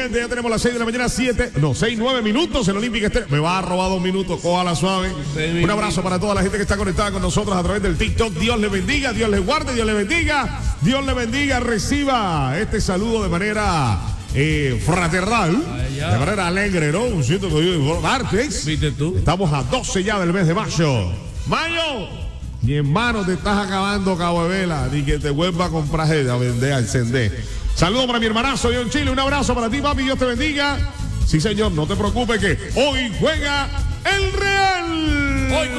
gente, ya tenemos las 6 de la mañana, 9 minutos en Olímpica Estéreo. Me va a robar 2 minutos, cójala suave. Un abrazo para toda la gente que está conectada con nosotros a través del TikTok. Dios les bendiga, Dios les guarde, Dios les bendiga. Dios les bendiga, reciba este saludo de manera fraternal, de manera alegre, ¿no? Un cierto que hoy martes. ¿Viste tú? Estamos a 12 ya del mes de mayo. ¡Mayo! Mi hermano, te estás acabando, Cabo de Vela, ni que te vuelva a comprar a vender, a encender. Saludos para mi hermanazo John Chile, un abrazo para ti, papi, Dios te bendiga. Sí, señor, no te preocupes que hoy juega el Real. Hoy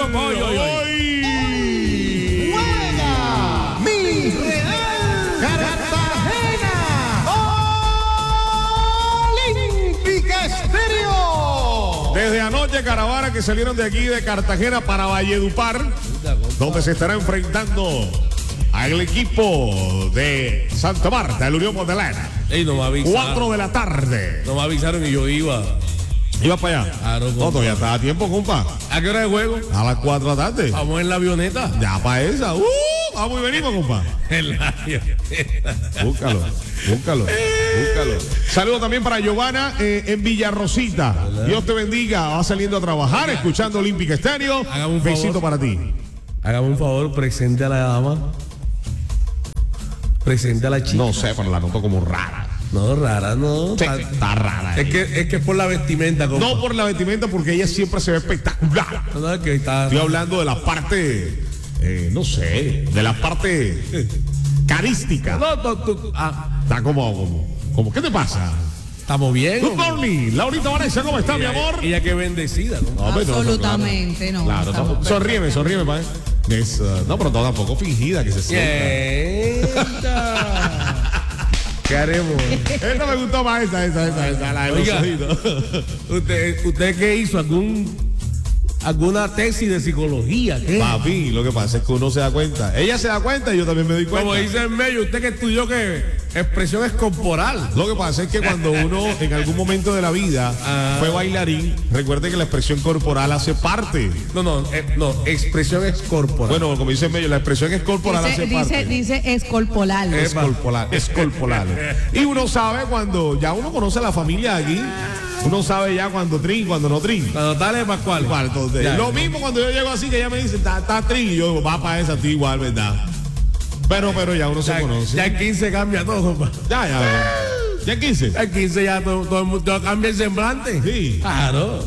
juega mi Real Cartagena. Olímpica Estéreo. Desde anoche, caravana que salieron de aquí de Cartagena para Valledupar, donde se estará enfrentando al equipo de Santa Marta, el Unión Montelena. Ey, no me avisaron. 4 de la tarde. No me avisaron y yo iba. ¿Iba para allá? Claro, no, todavía está a tiempo, compa. ¿A qué hora de juego? A las 4 de la tarde. Vamos en la avioneta. Ya para esa. Vamos y venimos, compa. En la avioneta. Búscalo. Saludos también para Giovanna en Villarrosita. Dios te bendiga. Va saliendo a trabajar, escuchando Olímpica Estéreo. Hágame un besito favor. para ti. Hágame un favor, presente a la dama. Presente a la chica. No sé, pero la noto como rara. No, rara, no. Sí, está rara. Es que es por la vestimenta, compa. No por la vestimenta, porque ella siempre se ve espectacular. No, es que está... Estoy hablando de la parte, no sé, de la parte carística. Está como, ¿qué te pasa? Estamos bien. Good morning, Laurita Vanessa, ¿cómo está, mi amor? Ella que bendecida, ¿no? No, pero Absolutamente, no. Claro, sonríeme, pa. No, pero tampoco fingida que se sienta. ¿Qué haremos? Esta me gustó más, esa, la de los Oiga, ojitos. ¿Usted qué hizo? ¿Alguna tesis de psicología? ¿Qué? Papi, lo que pasa es que uno se da cuenta. Ella se da cuenta y yo también me doy cuenta. Como dice en medio, usted que estudió que expresión es corporal. Lo que pasa es que cuando uno en algún momento de la vida fue bailarín, recuerde que la expresión corporal hace parte. No, expresión es corporal. Bueno, como dice en medio, la expresión es corporal hace parte. Dice es corporal. Es corporal. Y uno sabe cuando ya uno conoce a la familia aquí, uno sabe ya cuando trin, cuando no trin. Cuando dale Pascual. Lo mismo cuando yo llego así, que ella me dice, está trin, y yo, va para esa, tú igual, ¿verdad? Pero ya uno se conoce. Ya en 15 cambia todo, compa. Ya en 15. Ya en 15 ya todo el mundo cambia el semblante. Sí. Claro.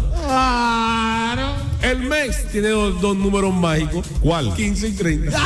El mes tiene dos números mágicos. ¿Cuál? 15 y 30.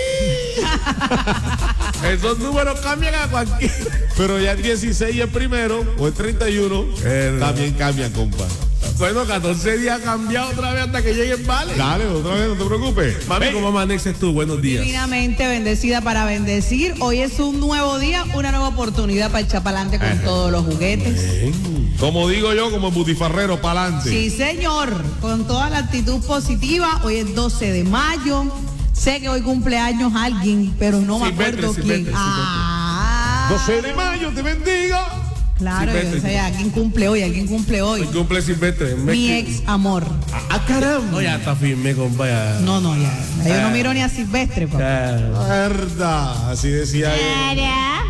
Esos números cambian a cualquier. Pero ya el 16 y el primero, o el 31, también cambian, compa. Bueno, 14 días ha cambiado otra vez hasta que llegue el vale. Dale, otra vez, no te preocupes. Mami, ¿cómo amaneces tú? Buenos días. Divinamente bendecida para bendecir. Hoy es un nuevo día, una nueva oportunidad para echar para adelante con todos los juguetes. Como digo yo, como en butifarrero, para adelante. Sí, señor. Con toda la actitud positiva. Hoy es 12 de mayo. Sé que hoy cumpleaños alguien, pero no me acuerdo quién. 12 de mayo, te bendigo. Claro, yo sé, ¿alguien cumple hoy? Hoy cumple Silvestre. Mi ex amor. Caramba. No, ya está firme, compa. Ya. No, ya. Yo no miro ni a Silvestre, papá. Verdad, así decía él.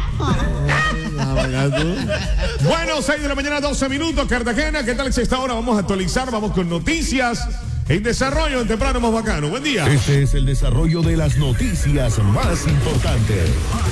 Bueno, 6 de la mañana, 12 minutos, Cartagena. ¿Qué tal es esta hora? Vamos a actualizar, vamos con noticias en desarrollo en Temprano Más Bacano. Buen día. Este es el desarrollo de las noticias más importantes.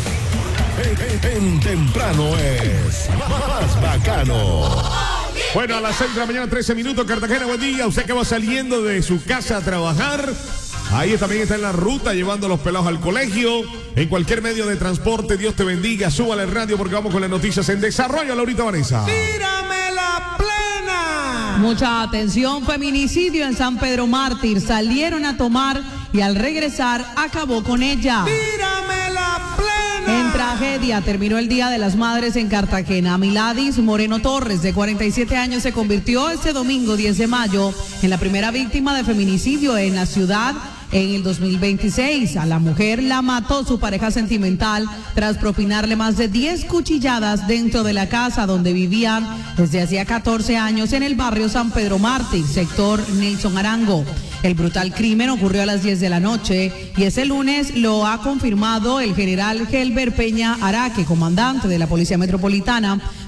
En Temprano es Más Bacano. Bueno, a las 6 de la mañana, 13 minutos, Cartagena, buen día. Usted que va saliendo de su casa a trabajar, ahí también está en la ruta llevando a los pelados al colegio, en cualquier medio de transporte, Dios te bendiga, súbale el radio porque vamos con las noticias en desarrollo. Laurita Vanessa. ¡Tírame la plena! Mucha atención, feminicidio en San Pedro Mártir. Salieron a tomar y al regresar acabó con ella. ¡Tírame la plena! En tragedia terminó el Día de las Madres en Cartagena. Miladis Moreno Torres, de 47 años, se convirtió este domingo 10 de mayo en la primera víctima de feminicidio en la ciudad en el 2026. A la mujer la mató su pareja sentimental tras propinarle más de 10 cuchilladas dentro de la casa donde vivían desde hacía 14 años en el barrio San Pedro Mártir, sector Nelson Arango. El brutal crimen ocurrió a las 10 de la noche y ese lunes lo ha confirmado el general Helber Peña Araque, comandante de la Policía Metropolitana,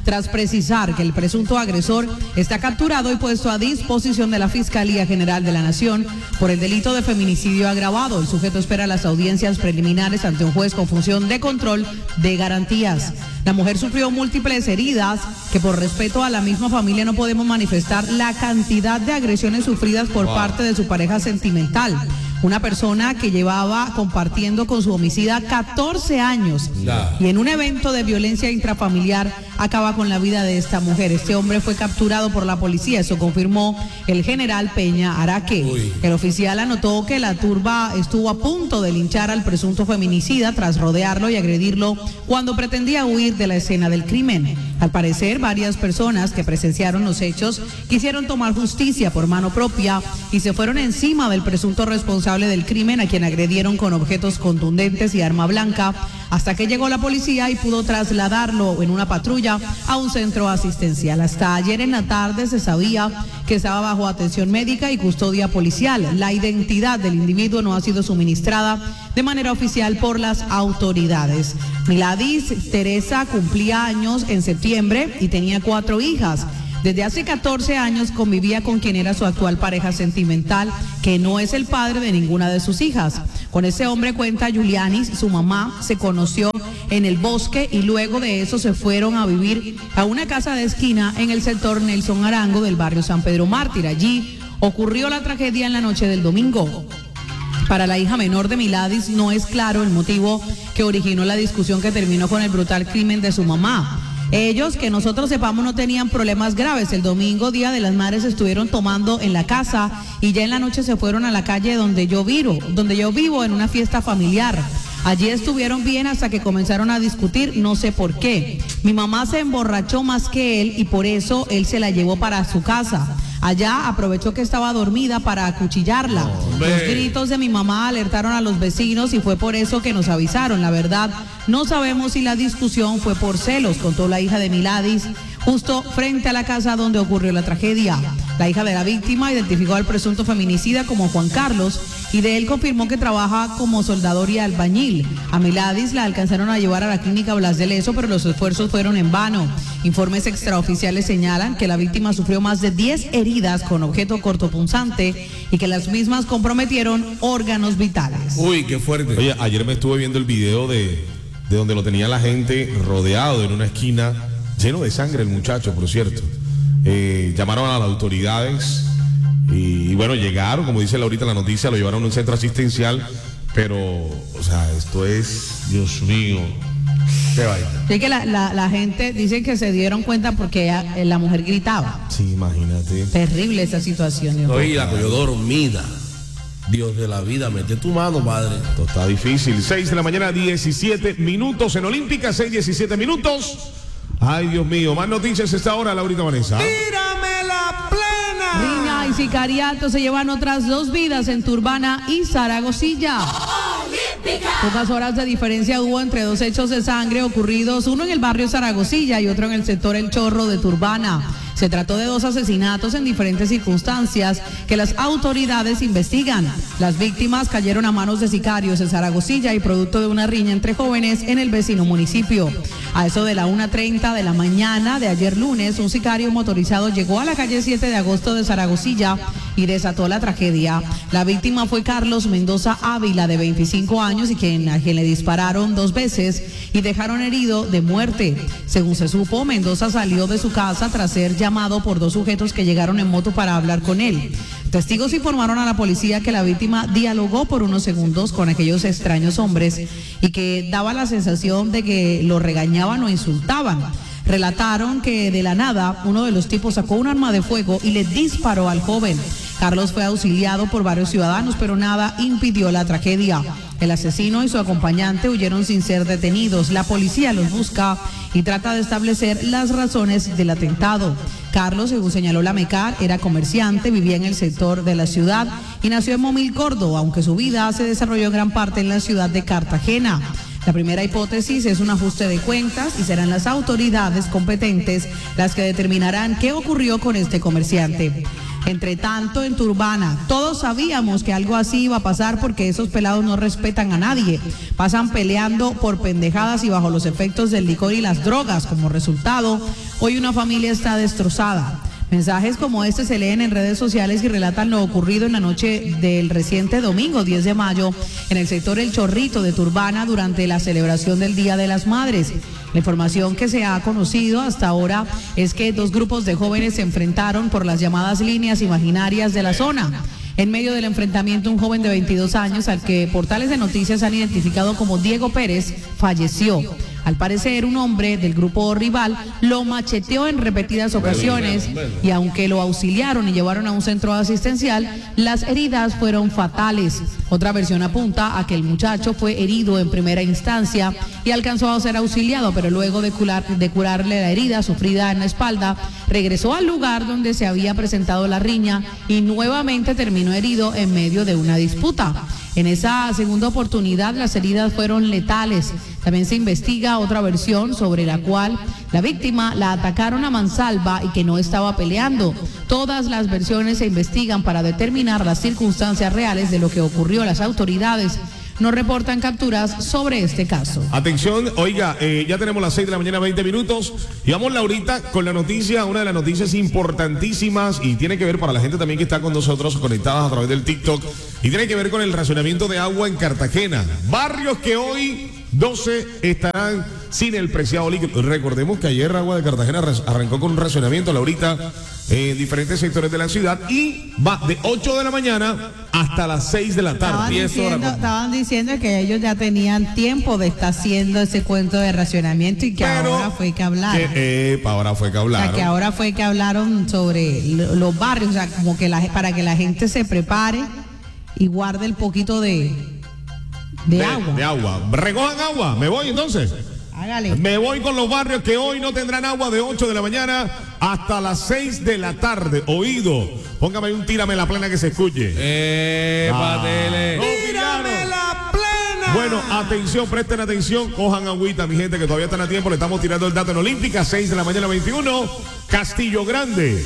tras precisar que el presunto agresor está capturado y puesto a disposición de la Fiscalía General de la Nación por el delito de feminicidio agravado. El sujeto espera las audiencias preliminares ante un juez con función de control de garantías. La mujer sufrió múltiples heridas que por respeto a la misma familia no podemos manifestar la cantidad de agresiones sufridas por parte de su pareja sentimental. Una persona que llevaba compartiendo con su homicida 14 años y en un evento de violencia intrafamiliar acaba con la vida de esta mujer. Este hombre fue capturado por la policía, eso confirmó el general Peña Araque. El oficial anotó que la turba estuvo a punto de linchar al presunto feminicida tras rodearlo y agredirlo cuando pretendía huir de la escena del crimen. Al parecer, varias personas que presenciaron los hechos quisieron tomar justicia por mano propia y se fueron encima del presunto responsable del crimen, a quien agredieron con objetos contundentes y arma blanca, hasta que llegó la policía y pudo trasladarlo en una patrulla a un centro asistencial. Hasta ayer en la tarde se sabía que estaba bajo atención médica y custodia policial. La identidad del individuo no ha sido suministrada de manera oficial por las autoridades. Miladis Teresa cumplía años en septiembre y tenía 4 hijas. Desde hace 14 años convivía con quien era su actual pareja sentimental, que no es el padre de ninguna de sus hijas. Con ese hombre, cuenta Yulianis, su mamá se conoció en el bosque y luego de eso se fueron a vivir a una casa de esquina en el sector Nelson Arango del barrio San Pedro Mártir. Allí ocurrió la tragedia en la noche del domingo. Para la hija menor de Miladis no es claro el motivo que originó la discusión que terminó con el brutal crimen de su mamá. Ellos, que nosotros sepamos, no tenían problemas graves. El domingo, Día de las Madres, estuvieron tomando en la casa y ya en la noche se fueron a la calle donde yo vivo, en una fiesta familiar. Allí estuvieron bien hasta que comenzaron a discutir, no sé por qué. Mi mamá se emborrachó más que él y por eso él se la llevó para su casa. Allá aprovechó que estaba dormida para acuchillarla. Los gritos de mi mamá alertaron a los vecinos y fue por eso que nos avisaron. La verdad, no sabemos si la discusión fue por celos, contó la hija de Miladis, justo frente a la casa donde ocurrió la tragedia. La hija de la víctima identificó al presunto feminicida como Juan Carlos y de él confirmó que trabaja como soldador y albañil. A Miladis la alcanzaron a llevar a la clínica Blas de Lezo, pero los esfuerzos fueron en vano. Informes extraoficiales señalan que la víctima sufrió más de 10 heridas con objeto cortopunzante y que las mismas comprometieron órganos vitales. Uy, qué fuerte. Oye, ayer me estuve viendo el video de donde lo tenía la gente rodeado en una esquina, lleno de sangre el muchacho, por cierto. Llamaron a las autoridades y bueno, llegaron, como dice Laurita en la noticia, lo llevaron a un centro asistencial, pero, o sea, esto es, Dios mío, qué vaina. Sí, que la gente dice que se dieron cuenta porque la mujer gritaba. Sí, imagínate. Terrible esa situación. Oye, la cogió dormida. Dios de la vida, mete tu mano, padre. Esto está difícil. 6 de la mañana, 17 minutos en Olímpica, 6, 17 minutos. Ay, Dios mío, más noticias a esta hora, Laurita Vanessa. ¡Tírame la plena! Riña y sicariato se llevan otras 2 vidas en Turbana y Zaragozilla. Pocas horas de diferencia hubo entre 2 hechos de sangre ocurridos, uno en el barrio Zaragozilla y otro en el sector El Chorro de Turbana. Se trató de 2 asesinatos en diferentes circunstancias que las autoridades investigan. Las víctimas cayeron a manos de sicarios en Zaragozilla y producto de una riña entre jóvenes en el vecino municipio. A eso de la 1:30 de la mañana de ayer lunes, un sicario motorizado llegó a la calle 7 de agosto de Zaragozilla y desató la tragedia. La víctima fue Carlos Mendoza Ávila, de 25 años, y a quien le dispararon 2 veces y dejaron herido de muerte. Según se supo, Mendoza salió de su casa tras ser llamado por 2 sujetos que llegaron en moto para hablar con él. Testigos informaron a la policía que la víctima dialogó por unos segundos con aquellos extraños hombres y que daba la sensación de que lo regañaban o insultaban. Relataron que de la nada uno de los tipos sacó un arma de fuego y le disparó al joven. Carlos fue auxiliado por varios ciudadanos, pero nada impidió la tragedia. El asesino y su acompañante huyeron sin ser detenidos. La policía los busca y trata de establecer las razones del atentado. Carlos, según señaló la MECAR, era comerciante, vivía en el sector de la ciudad y nació en Momil, Córdoba, aunque su vida se desarrolló en gran parte en la ciudad de Cartagena. La primera hipótesis es un ajuste de cuentas y serán las autoridades competentes las que determinarán qué ocurrió con este comerciante. Entre tanto, en Turbana, todos sabíamos que algo así iba a pasar porque esos pelados no respetan a nadie. Pasan peleando por pendejadas y bajo los efectos del licor y las drogas. Como resultado, hoy una familia está destrozada. Mensajes como este se leen en redes sociales y relatan lo ocurrido en la noche del reciente domingo 10 de mayo en el sector El Chorrito de Turbana durante la celebración del Día de las Madres. La información que se ha conocido hasta ahora es que dos grupos de jóvenes se enfrentaron por las llamadas líneas imaginarias de la zona. En medio del enfrentamiento, un joven de 22 años, al que portales de noticias han identificado como Diego Pérez, falleció. Al parecer, un hombre del grupo rival lo macheteó en repetidas ocasiones y aunque lo auxiliaron y llevaron a un centro asistencial, las heridas fueron fatales. Otra versión apunta a que el muchacho fue herido en primera instancia y alcanzó a ser auxiliado, pero luego de curarle la herida sufrida en la espalda, regresó al lugar donde se había presentado la riña y nuevamente terminó herido en medio de una disputa. En esa segunda oportunidad las heridas fueron letales. También se investiga otra versión sobre la cual la víctima la atacaron a mansalva y que no estaba peleando. Todas las versiones se investigan para determinar las circunstancias reales de lo que ocurrió. Las autoridades no reportan capturas sobre este caso. Atención, oiga, ya tenemos las 6 de la mañana, 20 minutos. Y vamos, Laurita, con la noticia, una de las noticias importantísimas y tiene que ver para la gente también que está con nosotros conectadas a través del TikTok y tiene que ver con el racionamiento de agua en Cartagena. Barrios que hoy 12 estarán sin el preciado líquido. Recordemos que ayer Agua de Cartagena arrancó con un racionamiento, Laurita, en diferentes sectores de la ciudad y va de 8 de la mañana hasta las 6 de la tarde. Estaban diciendo que ellos ya tenían tiempo de estar haciendo ese cuento de racionamiento y que ahora fue que hablaron. Ahora fue que hablaron. O sea, que ahora fue que hablaron sobre los barrios, o sea, como que para que la gente se prepare y guarde el poquito de agua. De agua. Recojan agua. Me voy entonces. Hágale. Me voy con los barrios que hoy no tendrán agua de 8 de la mañana hasta las 6 de la tarde. Oído. Póngame un tírame la plena que se escuche. ¡Tírame la plena! Bueno, atención, presten atención. Cojan agüita, mi gente, que todavía están a tiempo. Le estamos tirando el dato en Olímpica. 6 de la mañana, 21. Castillo Grande.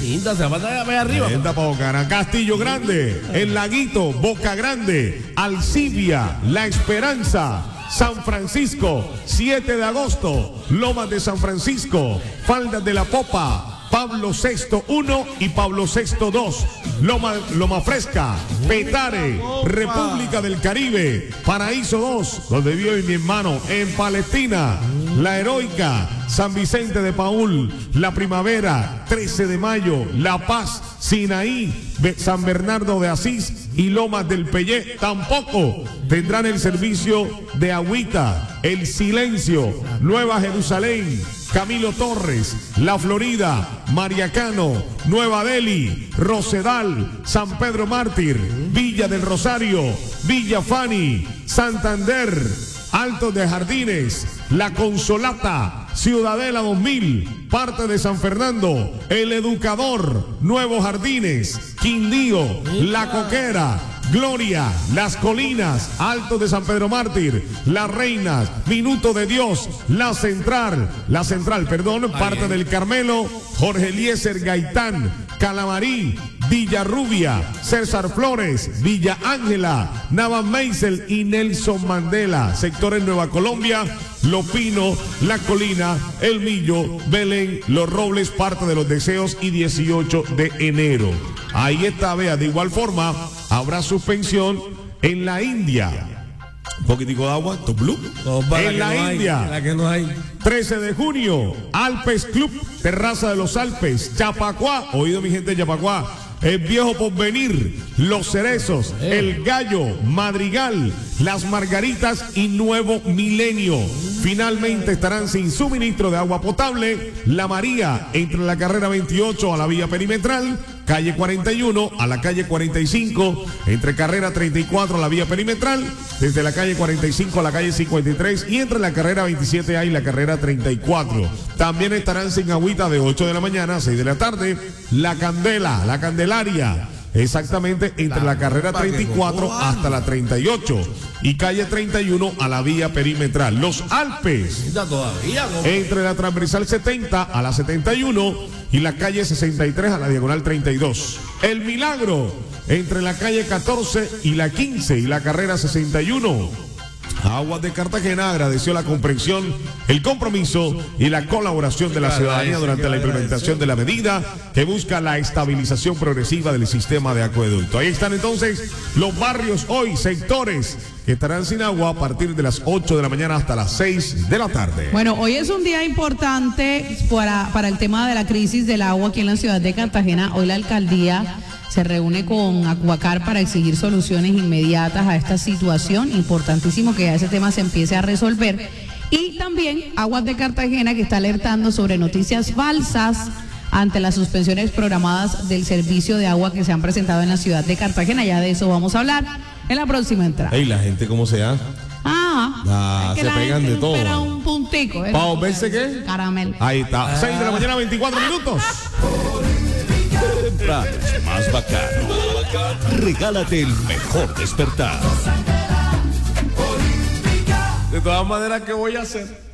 Castillo Grande. El Laguito. Boca Grande. Alcibia. La Esperanza. San Francisco, 7 de agosto, Lomas de San Francisco, Faldas de la Popa, Pablo VI 1 y Pablo VI 2, Loma Fresca, Petare, República del Caribe, Paraíso 2, donde vive mi hermano, en Palestina, La Heroica, San Vicente de Paúl, La Primavera, 13 de Mayo, La Paz, Sinaí, San Bernardo de Asís y Lomas del Pellé. Tampoco tendrán el servicio de agüita. El Silencio, Nueva Jerusalén, Camilo Torres, La Florida, Mariacano, Nueva Delhi, Rosedal, San Pedro Mártir, Villa del Rosario, Villa Fani, Santander, Altos de Jardines, La Consolata, Ciudadela 2000, parte de San Fernando, El Educador, Nuevos Jardines, Quindío, La Coquera, Gloria, Las Colinas, Altos de San Pedro Mártir, Las Reinas, Minuto de Dios, La Central, parte del Carmelo, Jorge Eliezer Gaitán, Calamarí, Villarrubia, César Flores, Villa Ángela, Nava Meisel y Nelson Mandela. Sectores Nueva Colombia, Lo Pino, La Colina, El Millo, Belén, Los Robles, parte de Los Deseos y 18 de enero. Ahí está, vea, de igual forma, habrá suspensión en la India. Un poquitico de agua, top blue. En la India, 13 de junio, Alpes Club, Terraza de los Alpes, Chapacuá, oído mi gente de Chapacuá, El Viejo Porvenir, Los Cerezos, El Gallo, Madrigal, Las Margaritas y Nuevo Milenio. Finalmente estarán sin suministro de agua potable La María, entre la carrera 28 a la vía perimetral, calle 41 a la calle 45, entre carrera 34 a la vía perimetral, desde la calle 45 a la calle 53 y entre la carrera 27A y la carrera 34. También estarán sin agüita de 8 de la mañana a 6 de la tarde, La Candela, La Candelaria, exactamente entre la carrera 34 hasta la 38 y calle 31 a la vía perimetral. Los Alpes, todavía, entre la transversal 70 a la 71 y la calle 63 a la diagonal 32. El Milagro, entre la calle 14 y la 15 y la carrera 61. Aguas de Cartagena agradeció la comprensión, el compromiso y la colaboración de la ciudadanía durante la implementación de la medida que busca la estabilización progresiva del sistema de acueducto. Ahí están entonces los barrios hoy, sectores que estarán sin agua a partir de las 8 de la mañana hasta las 6 de la tarde. Bueno, hoy es un día importante para el tema de la crisis del agua aquí en la ciudad de Cartagena. Hoy la alcaldía se reúne con Acuacar para exigir soluciones inmediatas a esta situación. Importantísimo que ya ese tema se empiece a resolver. Y también Aguas de Cartagena, que está alertando sobre noticias falsas ante las suspensiones programadas del servicio de agua que se han presentado en la ciudad de Cartagena. Ya de eso vamos a hablar en la próxima entrada. Ey, la gente cómo se da. Se pegan de todo. Espera un puntico. ¿Para volverse qué? Caramelo. Ahí está, 6 de la mañana, 24 minutos. Temprano es más bacano. Regálate el mejor despertar. De todas maneras, ¿qué voy a hacer?